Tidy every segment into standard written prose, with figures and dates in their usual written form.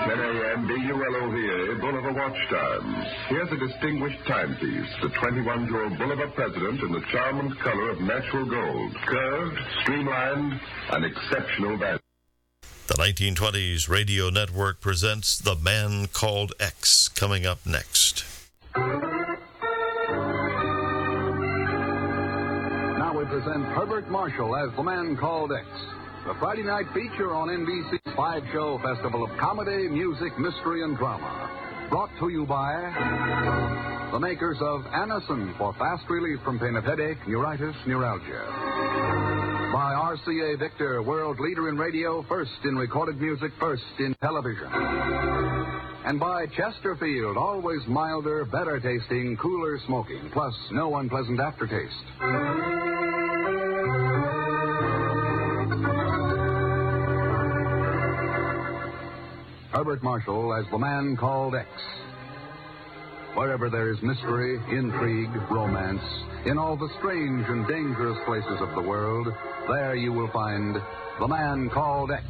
10 a.m. BULOVA, Bolivar Watch Time. Here's a distinguished timepiece, the 21-year-old Bolivar president in the charm and color of natural gold. Curved, streamlined, and exceptional value. The 1920s Radio Network presents The Man Called X, coming up next. Now we present Herbert Marshall as The Man Called X, the Friday night feature on NBC's 5-show festival of comedy, music, mystery, and drama. Brought to you by the makers of Anacin for fast relief from pain of headache, neuritis, neuralgia. By RCA Victor, world leader in radio, first in recorded music, first in television. And by Chesterfield, always milder, better tasting, cooler smoking, plus no unpleasant aftertaste. Herbert Marshall as The Man Called X. Wherever there is mystery, intrigue, romance, in all the strange and dangerous places of the world, there you will find The Man Called X.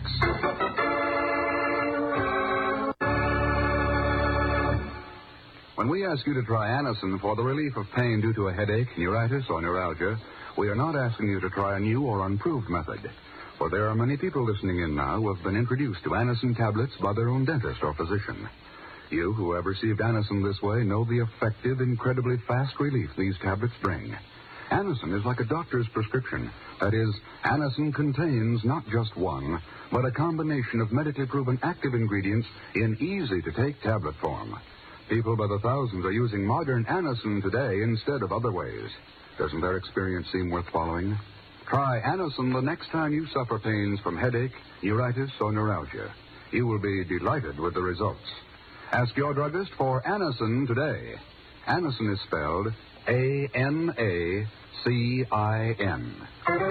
When we ask you to try Anacin for the relief of pain due to a headache, neuritis, or neuralgia, we are not asking you to try a new or unproved method. For there are many people listening in now who have been introduced to Anacin tablets by their own dentist or physician. You who have received Anacin this way know the effective, incredibly fast relief these tablets bring. Anacin is like a doctor's prescription. That is, Anacin contains not just one, but a combination of medically proven active ingredients in easy-to-take tablet form. People by the thousands are using modern Anacin today instead of other ways. Doesn't their experience seem worth following? Try Anacin the next time you suffer pains from headache, neuritis, or neuralgia. You will be delighted with the results. Ask your druggist for Anacin today. Anacin is spelled A-N-A-C-I-N.